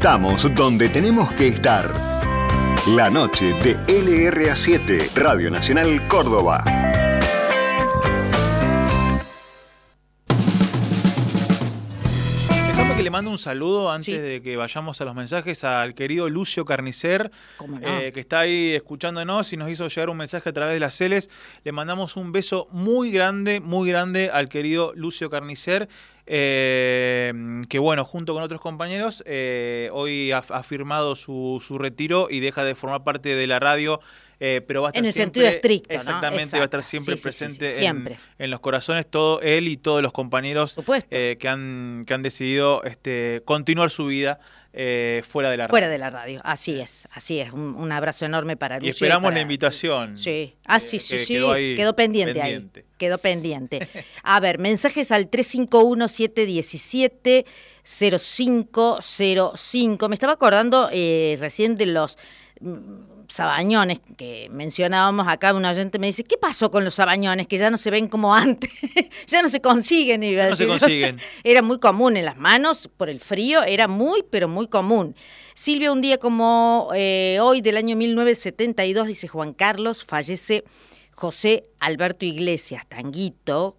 Estamos donde tenemos que estar. La noche de LRA7, Radio Nacional Córdoba. Déjame que le mando un saludo antes de que vayamos a los mensajes al querido Lucio Carnicer, que está ahí escuchándonos y nos hizo llegar un mensaje a través de las Celes. Le mandamos un beso muy grande al querido Lucio Carnicer. Que bueno, junto con otros compañeros, hoy ha firmado su retiro y deja de formar parte de la radio, pero va a estar en el siempre, sentido estricto, exactamente, ¿no? va a estar siempre presente siempre. En los corazones, todo él y todos los compañeros que han decidido continuar su vida fuera de la radio. Fuera de la radio, así es. Un abrazo enorme para Lucio. Y esperamos la invitación. Sí, quedó pendiente ahí. Quedó pendiente. A ver, mensajes al 351-717-0505. Me estaba acordando recién de los sabañones que mencionábamos acá. Un oyente me dice, ¿qué pasó con los sabañones? Que ya no se ven como antes, ya no se consiguen. No se consiguen. Era muy común en las manos, por el frío, era pero muy común. Silvia, un día como hoy del año 1972, dice Juan Carlos, fallece José Alberto Iglesias, Tanguito,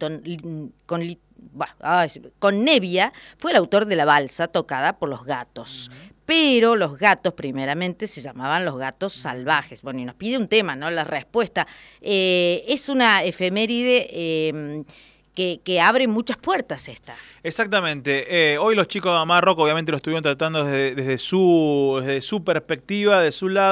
con Nevia, fue el autor de la balsa tocada por Los Gatos. Pero los gatos primeramente se llamaban Los Gatos Salvajes. Bueno, y nos pide un tema, ¿no? La respuesta. Es una efeméride que abre muchas puertas esta. Exactamente. Hoy los chicos de Amarrock obviamente lo estuvieron tratando desde su perspectiva, de su lado.